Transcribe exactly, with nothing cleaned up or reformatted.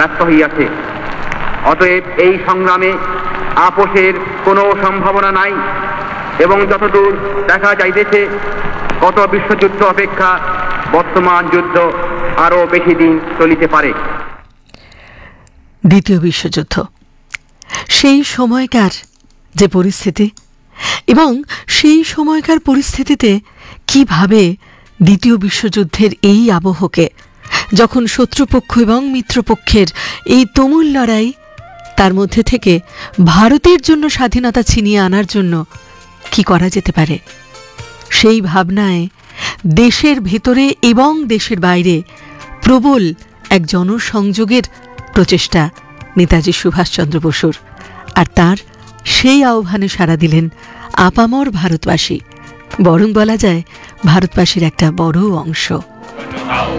ব্যস্ত হইয়াছে। অতএব এই সংগ্রামে আপোষের কোনো সম্ভাবনা নাই এবং যতদূর দেখা যাইতেছে গত বিশ্বযুদ্ধ অপেক্ষা বর্তমান যুদ্ধ আরো বেশি দিন চলিতে পারে। দ্বিতীয় বিশ্বযুদ্ধ, সেই সময়কার যে পরিস্থিতি এবং সেই সময়কার পরিস্থিতিতে কিভাবে দ্বিতীয় বিশ্বযুদ্ধের এই আবহকে, যখন শত্রুপক্ষ এবং মিত্রপক্ষের এই তুমুল লড়াই, তার মধ্যে থেকে ভারতের জন্য স্বাধীনতা ছিনিয়ে আনার জন্য কি করা যেতে পারে, সেই ভাবনায় দেশের ভেতরে এবং দেশের বাইরে প্রবল এক জনসংযোগের প্রচেষ্টা নেতাজি সুভাষচন্দ্র বসুর। আর তার সেই আহ্বানে সাড়া দিলেন আপামর ভারতবাসী, বরং বলা যায় ভারতবাসীর একটা বড় অংশ।